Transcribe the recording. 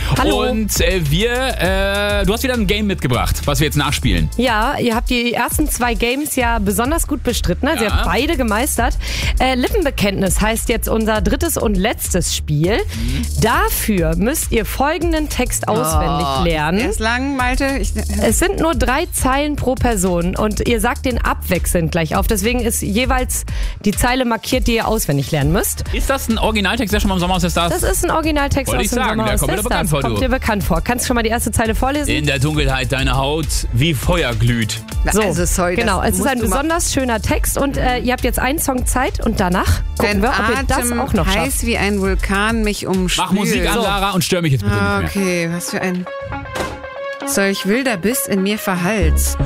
Hallo. Und du hast wieder ein Game mitgebracht, was wir jetzt nachspielen. Ja, ihr habt die ersten 2 Games ja besonders gut bestritten. Also ihr habt beide gemeistert. Lippenbekenntnis heißt jetzt unser 3. und letztes Spiel. Dafür müsst ihr folgenden Text auswendig lernen. Der ist lang, Malte. Es sind nur 3 Zeilen pro Person und ihr sagt den abwechselnd gleich auf. Deswegen ist jeweils die Zeile markiert, die ihr auswendig lernen müsst. Ist das ein Originaltext, der schon mal im Sommer aus der Stars? Das ist ein Originaltext aus dem der Sommerhaus kommt der mir bekannt Stars. vor, Kommt du. dir bekannt vor. Kannst du schon mal die erste Zeile vorlesen? In der Dunkelheit deine Haut wie Feuer glüht. So, Also, sorry, genau. das Es ist musst ein du mal- besonders schöner Text und ihr habt jetzt einen Song Zeit und danach gucken Dein wir, ob ihr das Atem auch noch schafft. heiß wie ein Vulkan mich umspült. Mach Musik an, Sarah, und stör mich jetzt bitte nicht mehr. Okay, was für ein... Solch wilder Biss in mir verhallt.